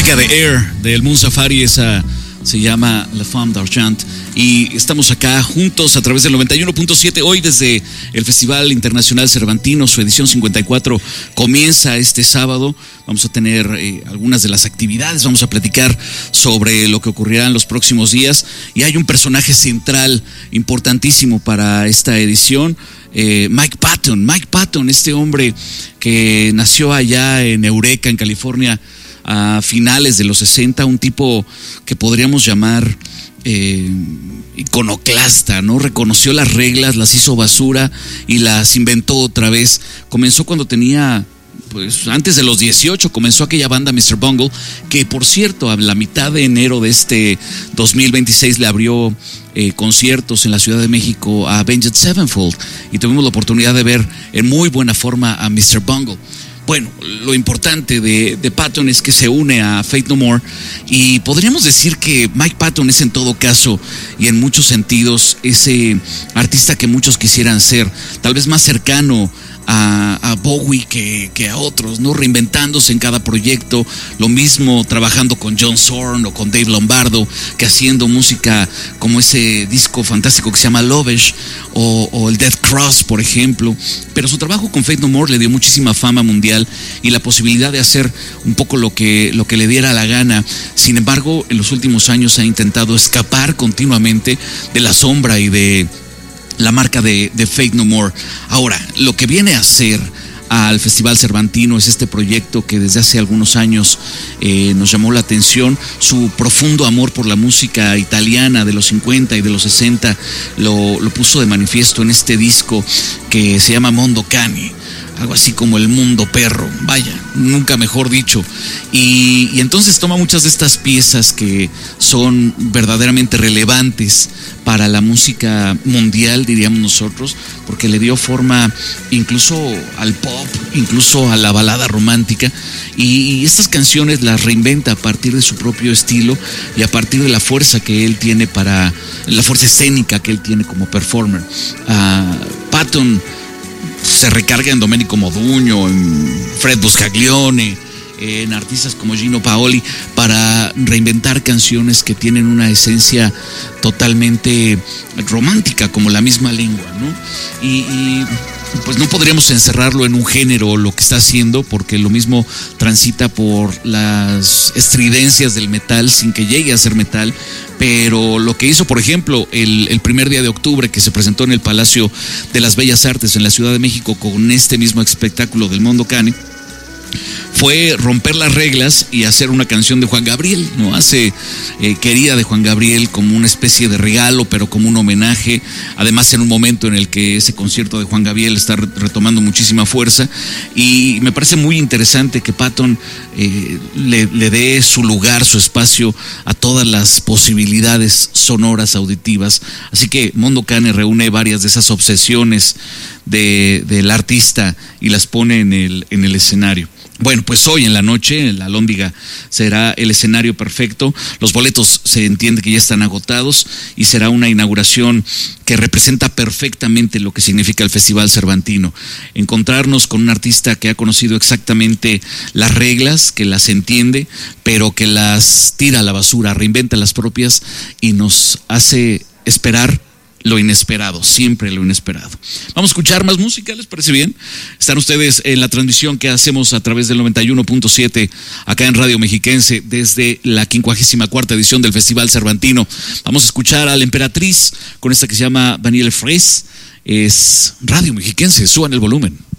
música de Air, del Moon Safari, esa se llama La Femme d'Argent, y estamos acá juntos a través del 91.7, hoy desde el Festival Internacional Cervantino. Su edición 54 comienza este sábado. Vamos a tener algunas de las actividades, vamos a platicar sobre lo que ocurrirá en los próximos días, y hay un personaje central importantísimo para esta edición, Mike Patton, este hombre que nació allá en Eureka, en California, a finales de los 60, un tipo que podríamos llamar iconoclasta, ¿no? Reconoció las reglas, las hizo basura y las inventó otra vez. Comenzó cuando tenía, pues antes de los 18, comenzó aquella banda Mr. Bungle, que por cierto a la mitad de enero de este 2026 le abrió conciertos en la Ciudad de México a Avenged Sevenfold, y tuvimos la oportunidad de ver en muy buena forma a Mr. Bungle. Bueno, lo importante de Patton es que se une a Faith No More, y podríamos decir que Mike Patton es en todo caso y en muchos sentidos ese artista que muchos quisieran ser, tal vez más cercano a Bowie que a otros, ¿no? Reinventándose en cada proyecto, lo mismo trabajando con John Zorn o con Dave Lombardo, que haciendo música como ese disco fantástico que se llama Lovesh o el Dead Cross, por ejemplo. Pero su trabajo con Faith No More le dio muchísima fama mundial y la posibilidad de hacer un poco lo que le diera la gana. Sin embargo, en los últimos años ha intentado escapar continuamente de la sombra y de la marca de Faith No More. Ahora, lo que viene a hacer al Festival Cervantino es este proyecto que desde hace algunos años nos llamó la atención. Su profundo amor por la música italiana de los 50 y de los 60 lo puso de manifiesto en este disco que se llama Mondo Cane, algo así como el mundo perro, vaya, nunca mejor dicho. Y entonces toma muchas de estas piezas que son verdaderamente relevantes para la música mundial, diríamos nosotros, porque le dio forma incluso al pop, incluso a la balada romántica, y estas canciones las reinventa a partir de su propio estilo y a partir de la fuerza que él tiene la fuerza escénica que él tiene como performer. Patton se recarga en Domenico Modugno, en Fred Buscaglione, en artistas como Gino Paoli, para reinventar canciones que tienen una esencia totalmente romántica, como la misma lengua, ¿no? Y pues no podríamos encerrarlo en un género lo que está haciendo, porque lo mismo transita por las estridencias del metal sin que llegue a ser metal. Pero lo que hizo, por ejemplo, el primer día de octubre, que se presentó en el Palacio de las Bellas Artes en la Ciudad de México con este mismo espectáculo del Mondo Cane, fue romper las reglas y hacer una canción de Juan Gabriel, ¿no? Hace Querida de Juan Gabriel como una especie de regalo, pero como un homenaje, además en un momento en el que ese concierto de Juan Gabriel está retomando muchísima fuerza, y me parece muy interesante que Patton le dé su lugar, su espacio a todas las posibilidades sonoras, auditivas. Así que Mondo Cane reúne varias de esas obsesiones del artista y las pone en el escenario. Bueno, pues hoy en la noche, la Alhóndiga será el escenario perfecto. Los boletos se entiende que ya están agotados, y será una inauguración que representa perfectamente lo que significa el Festival Cervantino. Encontrarnos con un artista que ha conocido exactamente las reglas, que las entiende, pero que las tira a la basura, reinventa las propias y nos hace esperar lo inesperado, siempre lo inesperado. Vamos a escuchar más música, ¿les parece bien? Están ustedes en la transmisión que hacemos a través del 91.7 acá en Radio Mexiquense desde la 54ª edición del Festival Cervantino. Vamos a escuchar a La Emperatriz con esta que se llama Daniel Fres. Es Radio Mexiquense, suban el volumen.